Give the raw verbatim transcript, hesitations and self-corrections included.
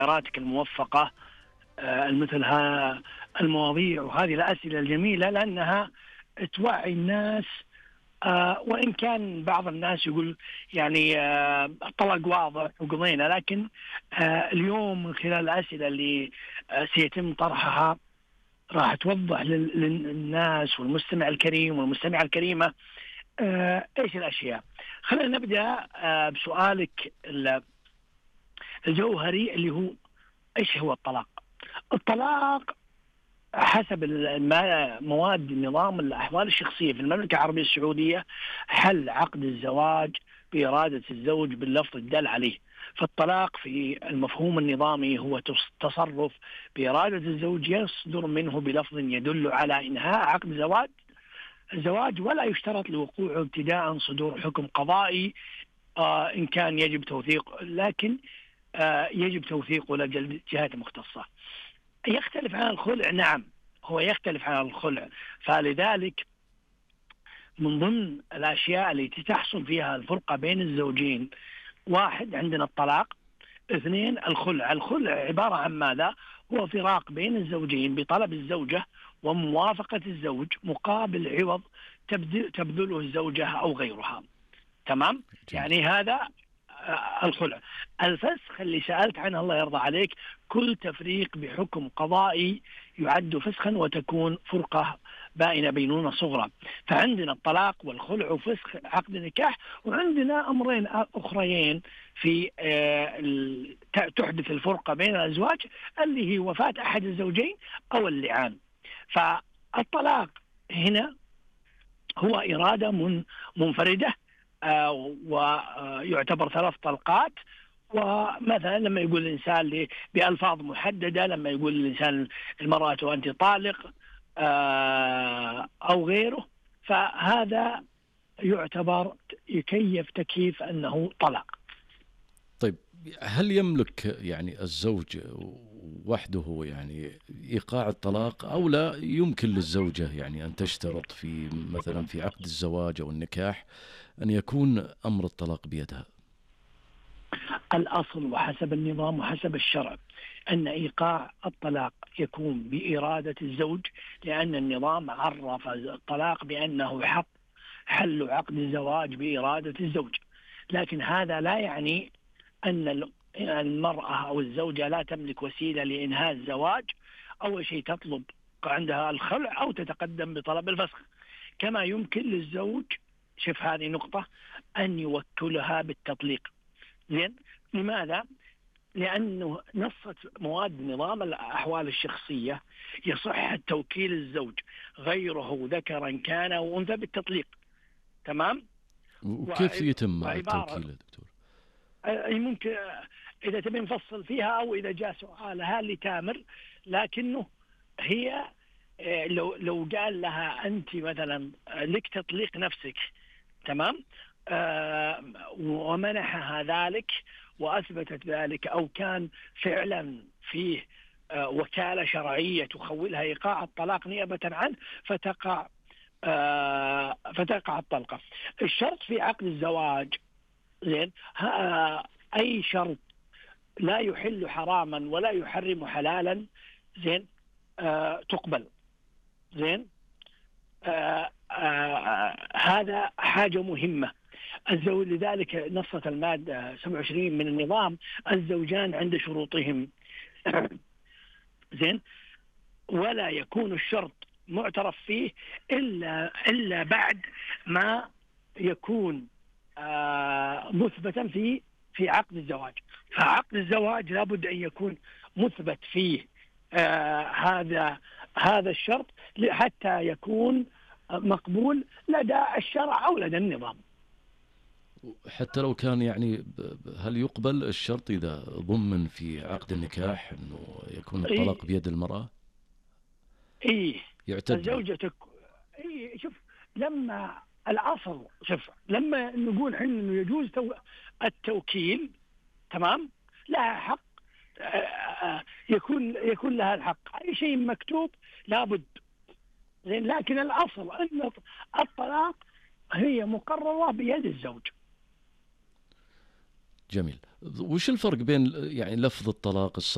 اختياراتك الموفقة آه، مثل ها المواضيع وهذه الأسئلة الجميلة، لأنها توعي الناس. آه، وإن كان بعض الناس يقول يعني آه، الطلاق واضح وقضينا، لكن آه، اليوم من خلال الأسئلة اللي آه، سيتم طرحها راح توضح لل- للناس والمستمع الكريم والمستمعة الكريمة آه، إيش الأشياء. خلينا نبدأ آه، بسؤالك ال- الجوهري اللي هو إيش هو الطلاق. الطلاق حسب الم- مواد نظام الأحوال الشخصية في المملكة العربية السعودية حل عقد الزواج بإرادة الزوج باللفظ الدال عليه. فالطلاق في المفهوم النظامي هو تص- تصرف بإرادة الزوج يصدر منه بلفظ يدل على إنهاء عقد زواج الزواج، ولا يشترط لوقوعه ابتداء صدور حكم قضائي آه إن كان يجب توثيق، لكن آه يجب توثيقه لدى الجهات المختصة. يختلف عن الخلع، نعم هو يختلف عن الخلع. فلذلك من ضمن الأشياء التي تحصل فيها الفرقة بين الزوجين، واحد عندنا الطلاق، اثنين الخلع. الخلع عبارة عن ماذا؟ هو فراق بين الزوجين بطلب الزوجة وموافقة الزوج مقابل عوض تبذ- تبذله الزوجة أو غيرها. تمام؟ جميل. يعني هذا آه، الخلع. الفسخ اللي سألت عنه الله يرضى عليك، كل تفريق بحكم قضائي يعد فسخا وتكون فرقة بائنة بينونة صغرى. فعندنا الطلاق والخلع وفسخ عقد النكاح، وعندنا أمرين أخرين في آه، ال- ت- تحدث الفرقة بين الأزواج، اللي هي وفاة أحد الزوجين أو اللعان. فالطلاق هنا هو إرادة من منفردة آه، ويعتبر ثلاث طلقات. ومثلا لما يقول الإنسان ل- بألفاظ محددة، لما يقول الإنسان المرأة أنت طالق آه، أو غيره، فهذا يعتبر يكيف تكييف أنه طلاق. طيب، هل يملك يعني الزوج وحده يعني إيقاع الطلاق، أو لا يمكن للزوجة يعني أن تشترط في مثلا في عقد الزواج أو النكاح أن يكون أمر الطلاق بيدها؟ الأصل وحسب النظام وحسب الشرع أن إيقاع الطلاق يكون بإرادة الزوج، لأن النظام عرف الطلاق بأنه حق حل عقد الزواج بإرادة الزوج. لكن هذا لا يعني أن المرأة أو الزوجة لا تملك وسيلة لإنهاء الزواج. أول شيء تطلب عندها الخلع أو تتقدم بطلب الفسخ، كما يمكن للزوج، شوف هذه نقطة، أن يوكلها بالتطليق. زين، لماذا؟ لأنه نصت مواد نظام الأحوال الشخصية يصح توكيل الزوج غيره ذكرا كان أو أنثى بالتطليق. تمام؟ وكيف يتم وعبارة التوكيل يا دكتور؟ أي ممكن إذا تبي نفصل فيها أو إذا جاء سؤالها لتامر، لكنه هي آه، لو لو قال لها أنت مثلا آه، لك تطليق نفسك، تمام، آه، ومنحها ذلك وأثبتت ذلك، أو كان فعلا فيه آه، وكالة شرعية تخولها إيقاع الطلاق نيابة عنه، فتقع آه، فتقع الطلقة. الشرط في عقد الزواج، زين، ها- أي شرط لا يحل حراما ولا يحرم حلالا، زين، آه تقبل. زين، آه آه هذا حاجة مهمة. الزوج لذلك نصت المادة سبعة وعشرين من النظام الزوجان عند شروطهم. زين، ولا يكون الشرط معترف فيه إلا إلا بعد ما يكون آه مثبتا في في عقد الزواج. فعقد الزواج لابد أن يكون مثبت فيه آه هذا هذا الشرط حتى يكون مقبول لدى الشرع أو لدى النظام. حتى لو كان يعني ب- ب- هل يقبل الشرط إذا ضمن في عقد النكاح أنه يكون إيه الطلاق بيد المرأة؟ إيه يعتد به. الزوجة تك... إيه شوف، لما الأصل، شوف لما نقول حين إنه يجوز تو... التوكيل، تمام، لها حق آه، آه، يكون يكون لها الحق. أي شيء مكتوب لابد. زين، لكن الأصل أن الطلاق هي مقررة بيد الزوج. جميل. وش الفرق بين يعني لفظ الطلاق الصريح